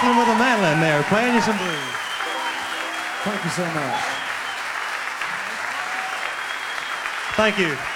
Brooklyn with a mandolin there, playing you some blues. Thank you so much. Thank you.